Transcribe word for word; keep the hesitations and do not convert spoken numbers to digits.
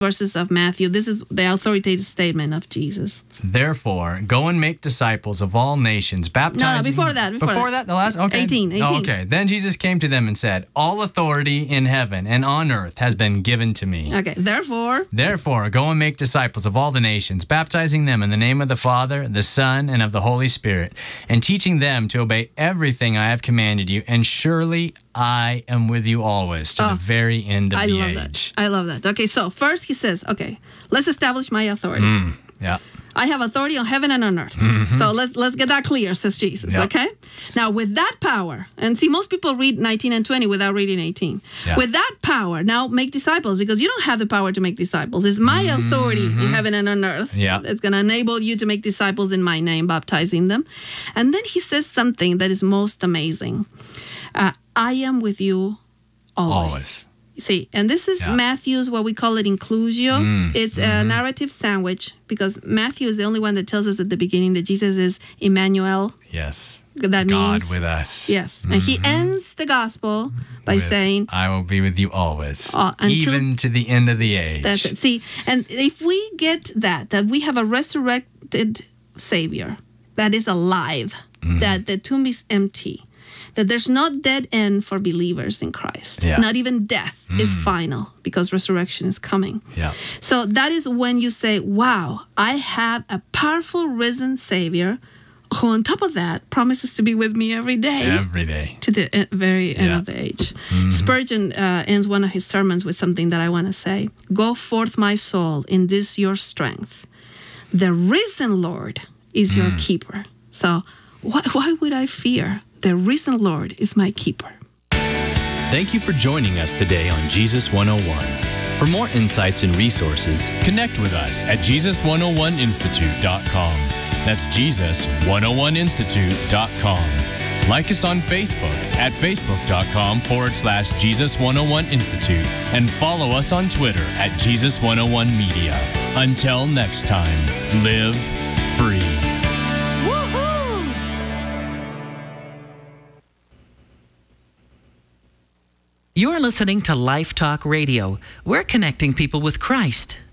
verses of Matthew. This is the authoritative statement of Jesus. Therefore, go and make disciples of all nations, baptizing... No, no, before that. Before, before that. that, the last? Okay. eighteen, eighteen. Oh, okay. Then Jesus came to them and said, all authority in heaven and on earth has been given to me. Okay, therefore... Therefore, go and make disciples of all the nations, baptizing them in the name of the Father, the Son, and of the Holy Spirit, and teaching them to obey everything I have commanded you, and surely I am with you always to Oh, the very end of I the love age. that. I love that. Okay, so first he says, okay, let's establish my authority. Mm, yeah. I have authority on heaven and on earth. Mm-hmm. So let's let's get that clear, says Jesus. Yep. Okay? Now, with that power, and see, most people read nineteen and twenty without reading eighteen. Yeah. With that power, now make disciples, because you don't have the power to make disciples. It's my Mm-hmm. authority in heaven and on earth Yeah. that's going to enable you to make disciples in my name, baptizing them. And then he says something that is most amazing. Uh, I am with you always. Always. See, and this is Yeah. Matthew's, what we call it, inclusio. Mm, It's a mhm. narrative sandwich, because Matthew is the only one that tells us at the beginning that Jesus is Emmanuel. Yes. That God means with us. yes, and he ends the gospel by With, saying, I will be with you always, Uh, until- even to the end of the age. "That's it." See, and if we get that, that we have a resurrected Savior that is alive, Mm-hmm. that the tomb is empty, that there's no dead end for believers in Christ. Yeah. Not even death is final, because resurrection is coming. Yeah. So that is when you say, wow, I have a powerful risen Savior who, on top of that, promises to be with me every day. Every day. To the e- very end Yeah. of the age. Spurgeon uh, ends one of his sermons with something that I want to say. Go forth, my soul, in this your strength. The risen Lord is your keeper. So why, why would I fear? The risen Lord is my keeper. Thank you for joining us today on Jesus one oh one. For more insights and resources, Connect with us at Jesus one oh one institute dot com. That's Jesus one oh one institute dot com. Like us on Facebook at facebook.com forward slash Jesus 101 Institute and follow us on Twitter at Jesus one oh one Media. Until next time, live free. You're listening to Life Talk Radio. We're connecting people with Christ.